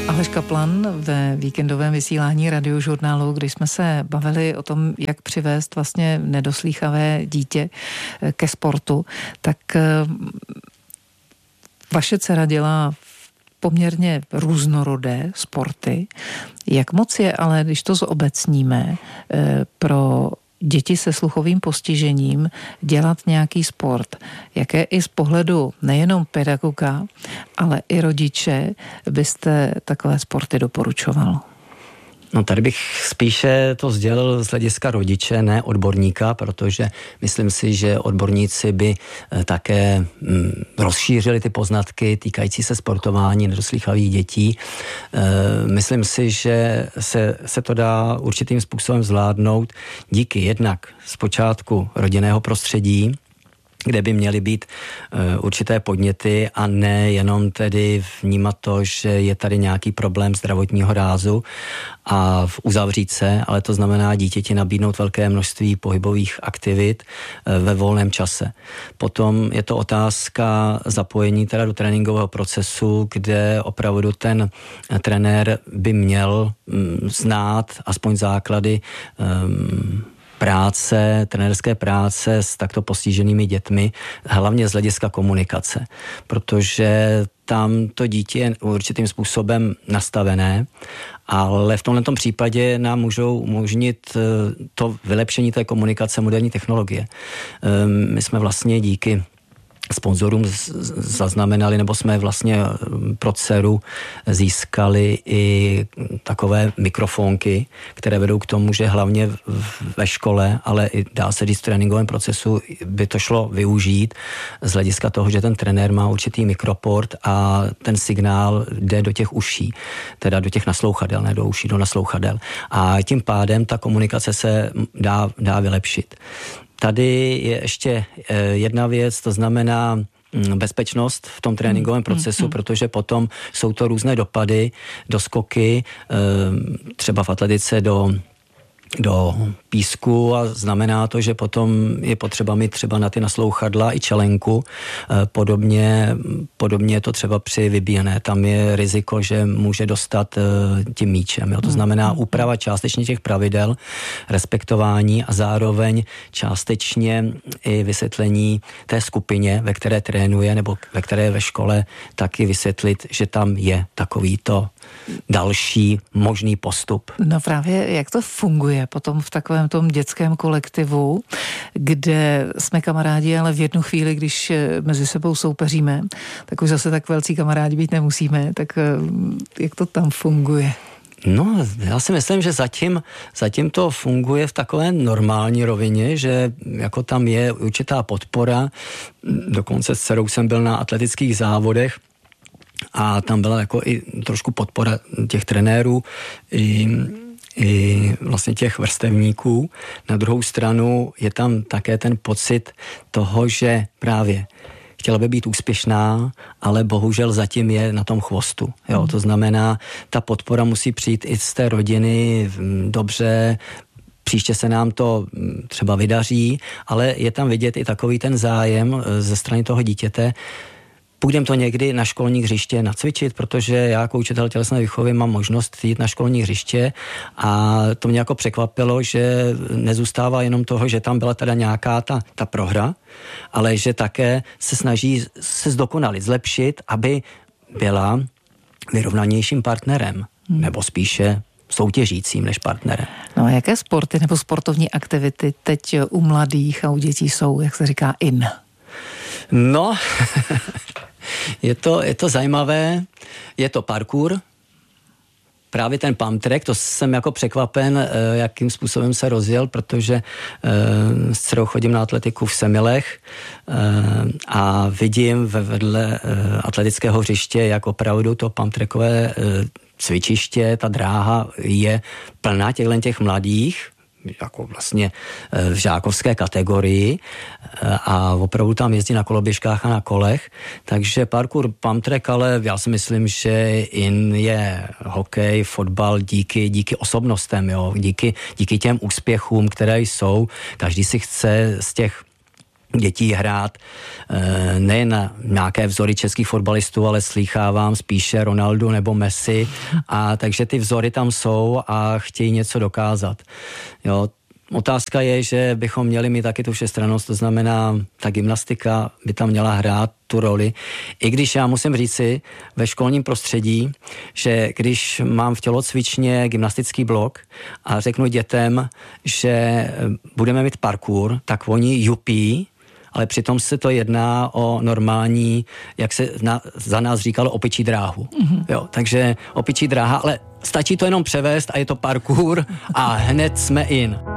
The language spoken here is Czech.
Aleš Kaplan ve víkendovém vysílání Radiožurnálu, když jsme se bavili o tom, jak přivést vlastně nedoslýchavé dítě ke sportu, tak vaše dcera dělá poměrně různorodé sporty. Jak moc je ale, když to zobecníme, pro děti se sluchovým postižením dělat nějaký sport, jaké i z pohledu nejenom pedagoga, ale i rodiče byste takové sporty doporučoval? No tady bych spíše to sdělil z hlediska rodiče, ne odborníka, protože myslím si, že odborníci by také rozšířili ty poznatky týkající se sportování nedoslýchavých dětí. Myslím si, že se to dá určitým způsobem zvládnout díky jednak zpočátku rodinného prostředí, kde by měly být určité podněty a ne jenom tedy vnímat to, že je tady nějaký problém zdravotního rázu a uzavřít se, ale to znamená dítěti nabídnout velké množství pohybových aktivit ve volném čase. Potom je to otázka zapojení teda do tréninkového procesu, kde opravdu ten trenér by měl znát aspoň základy trenérské práce s takto postiženými dětmi, hlavně z hlediska komunikace, protože tam to dítě je určitým způsobem nastavené, ale v tomto případě nám můžou umožnit to vylepšení té komunikace moderní technologie. My jsme vlastně díky sponzorům zaznamenali, nebo jsme vlastně pro dceru získali i takové mikrofonky, které vedou k tomu, že hlavně ve škole, ale i dá se říct v tréninkovém procesu by to šlo využít z hlediska toho, že ten trenér má určitý mikroport a ten signál jde do těch uší, teda do těch naslouchadel, ne do uší, do naslouchadel. A tím pádem ta komunikace se dá vylepšit. Tady je ještě jedna věc, to znamená bezpečnost v tom tréninkovém procesu, protože potom jsou to různé dopady, doskoky, třeba v atletice do písku a znamená to, že potom je potřeba mít třeba na ty naslouchadla i čelenku. Podobně je to třeba při vybíjené. Tam je riziko, že může dostat tím míčem. Jo? To znamená úprava částečně těch pravidel, respektování a zároveň částečně i vysvětlení té skupině, ve které trénuje nebo ve které je ve škole, taky vysvětlit, že tam je takovýto další možný postup. No právě, jak to funguje potom v takovém tom dětském kolektivu, kde jsme kamarádi, ale v jednu chvíli, když mezi sebou soupeříme, tak už zase tak velcí kamarádi být nemusíme, tak jak to tam funguje? No, já si myslím, že zatím to funguje v takové normální rovině, že jako tam je určitá podpora, dokonce s dcerou jsem byl na atletických závodech, a tam byla jako i trošku podpora těch trenérů i vlastně těch vrstevníků. Na druhou stranu je tam také ten pocit toho, že právě chtěla by být úspěšná, ale bohužel zatím je na tom chvostu. Jo? To znamená, ta podpora musí přijít i z té rodiny, dobře, příště se nám to třeba vydaří, ale je tam vidět i takový ten zájem ze strany toho dítěte. Půjdem to někdy na školní hřiště nacvičit, protože já jako učitel tělesné výchovy mám možnost jít na školní hřiště a to mě jako překvapilo, že nezůstává jenom toho, že tam byla teda nějaká ta prohra, ale že také se snaží se zdokonalit, zlepšit, aby byla vyrovnanějším partnerem, nebo spíše soutěžícím než partnerem. No a jaké sporty nebo sportovní aktivity teď u mladých a u dětí jsou, jak se říká, in? No, je to zajímavé, je to parkour, právě ten pump track, to jsem jako překvapen, jakým způsobem se rozjel, protože s dcerou chodím na atletiku v Semilech a vidím vedle atletického hřiště, jak opravdu to pump trackové cvičiště, ta dráha je plná těch mladých, jako vlastně v žákovské kategorii a opravdu tam jezdí na koloběžkách a na kolech, takže parkour, pump track, ale já si myslím, že in je hokej, fotbal díky osobnostem, jo? Díky těm úspěchům, které jsou. Každý si chce z těch dětí hrát nejen na nějaké vzory českých fotbalistů, ale slýchávám spíše Ronaldo nebo Messi, a takže ty vzory tam jsou a chtějí něco dokázat. Jo. Otázka je, že bychom měli mít taky tu všestrannost, to znamená, ta gymnastika by tam měla hrát tu roli. I když já musím říci ve školním prostředí, že když mám v tělocvičně gymnastický blok a řeknu dětem, že budeme mít parkour, tak oni jupí, ale přitom se to jedná o normální, jak se za nás říkalo, opičí dráhu. Jo, takže opičí dráha, ale stačí to jenom převést a je to parkour a hned jsme in.